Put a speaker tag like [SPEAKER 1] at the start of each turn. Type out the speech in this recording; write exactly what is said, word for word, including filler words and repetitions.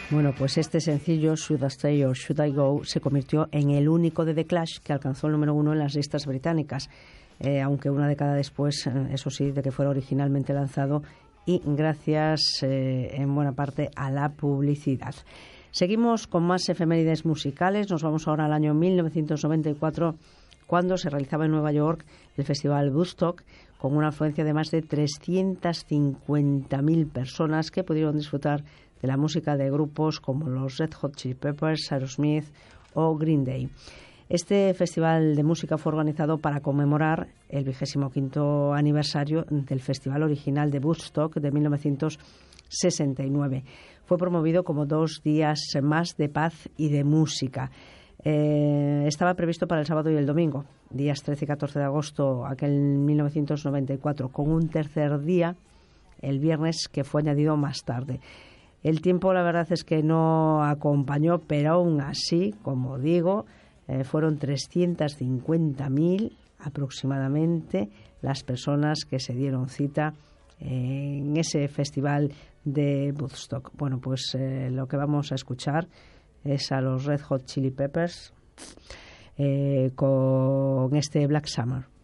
[SPEAKER 1] Bueno, pues este sencillo, Should I Stay or Should I Go, se convirtió en el único de The Clash que alcanzó el número uno en las listas británicas, eh, aunque una década después, eh, eso sí, de que fuera originalmente lanzado, y gracias eh, en buena parte a la publicidad. Seguimos con más efemérides musicales. Nos vamos ahora al año mil novecientos noventa y cuatro, cuando se realizaba en Nueva York el Festival Woodstock, con una afluencia de más de trescientas cincuenta mil personas que pudieron disfrutar de la música de grupos como los Red Hot Chili Peppers, Aerosmith o Green Day. Este festival de música fue organizado para conmemorar el vigésimo quinto aniversario del festival original de Woodstock de mil novecientos sesenta y nueve. Fue promovido como dos días más de paz y de música. Eh, estaba previsto para el sábado y el domingo, días trece y catorce de agosto, aquel mil novecientos noventa y cuatro, con un tercer día, el viernes, que fue añadido más tarde. El tiempo, la verdad es que no acompañó, pero aún así, como digo, eh, fueron trescientas cincuenta mil aproximadamente las personas que se dieron cita eh, en ese festival de Woodstock. Bueno, pues eh, lo que vamos a escuchar es a los Red Hot Chili Peppers eh, con este Black Summer.